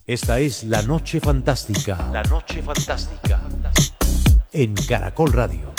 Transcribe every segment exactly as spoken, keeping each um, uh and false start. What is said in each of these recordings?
Esta es La Noche Fantástica. La Noche Fantástica. En Caracol Radio.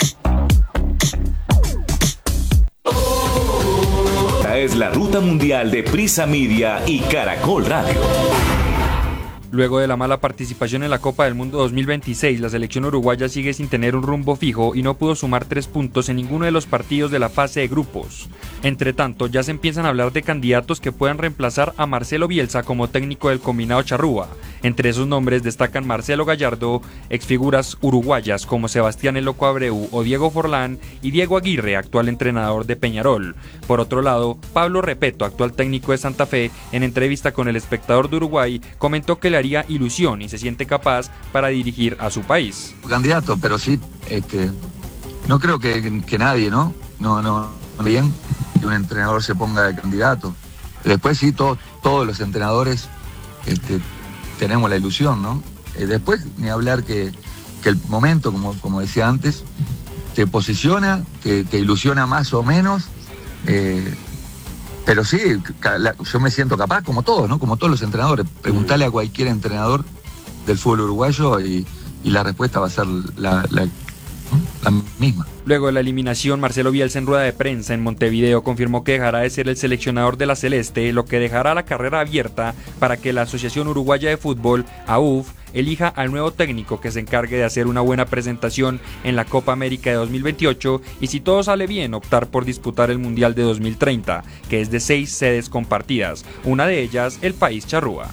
Esta es la ruta mundial de Prisa Media y Caracol Radio. Luego de la mala participación en la Copa del Mundo dos mil veintiséis, la selección uruguaya sigue sin tener un rumbo fijo y no pudo sumar tres puntos en ninguno de los partidos de la fase de grupos. Entre tanto, ya se empiezan a hablar de candidatos que puedan reemplazar a Marcelo Bielsa como técnico del combinado charrúa. Entre esos nombres destacan Marcelo Gallardo, exfiguras uruguayas como Sebastián El Loco Abreu o Diego Forlán, y Diego Aguirre, actual entrenador de Peñarol. Por otro lado, Pablo Repeto, actual técnico de Santa Fe, en entrevista con El Espectador de Uruguay, comentó que le haría ilusión y se siente capaz para dirigir a su país. Candidato, pero sí, este, no creo que, que nadie, ¿no? No, no, bien que un entrenador se ponga de candidato. Después sí, todos, todos los entrenadores este, tenemos la ilusión, ¿no? Eh, después ni hablar que, que el momento, como, como decía antes, te posiciona, te, te ilusiona más o menos, eh, pero sí, yo me siento capaz, como todos, ¿no? Como todos los entrenadores. Preguntarle a cualquier entrenador del fútbol uruguayo y, y la respuesta va a ser la, la, la misma. Luego de la eliminación, Marcelo Bielsa en rueda de prensa en Montevideo confirmó que dejará de ser el seleccionador de la Celeste, lo que dejará la carrera abierta para que la Asociación Uruguaya de Fútbol, A U F, elija al nuevo técnico que se encargue de hacer una buena presentación en la Copa América de dos mil veintiocho y, si todo sale bien, optar por disputar el Mundial de dos mil treinta, que es de seis sedes compartidas, una de ellas el país charrúa.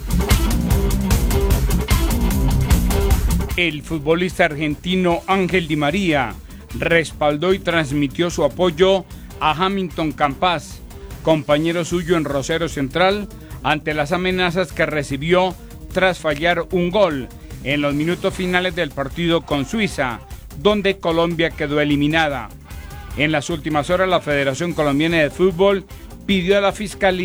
El futbolista argentino Ángel Di María respaldó y transmitió su apoyo a Hamilton Campas, compañero suyo en Rosario Central, ante las amenazas que recibió tras fallar un gol en los minutos finales del partido con Suiza, donde Colombia quedó eliminada. En las últimas horas, la Federación Colombiana de Fútbol pidió a la Fiscalía